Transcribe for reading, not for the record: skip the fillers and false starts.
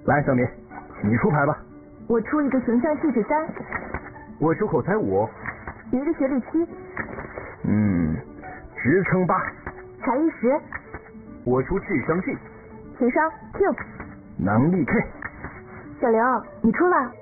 来，小敏，你出牌吧。 我出一个形象气质3， 我出口才5， 一个学历7， 职称8， 才艺10， 我出智商 G， 情商 Q， 能力 K。 小刘，你出了。